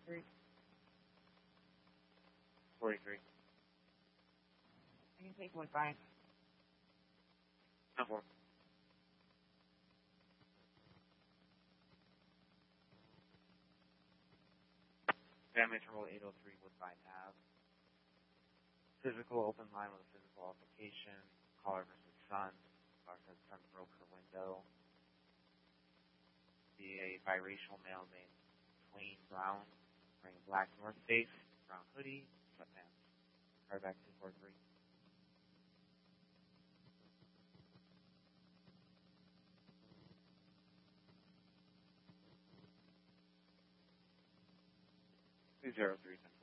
3. 43. I can take 1-5. No 4. Family Terminal 803 Woodbine Ave. Physical open line with a physical altercation. Caller versus son. Caller says son broke her window. A biracial male named Twain Brown wearing a black North Face, brown hoodie, sweatpants. Car back 243. Two 03.